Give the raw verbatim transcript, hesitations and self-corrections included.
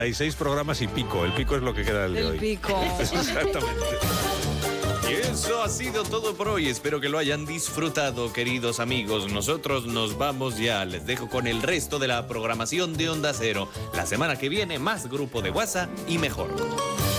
Hay seis programas y pico. El pico es lo que queda del de hoy. El pico. Exactamente. Y eso ha sido todo por hoy. Espero que lo hayan disfrutado, queridos amigos. Nosotros nos vamos ya. Les dejo con el resto de la programación de Onda Cero. La semana que viene, más grupo de WhatsApp y mejor.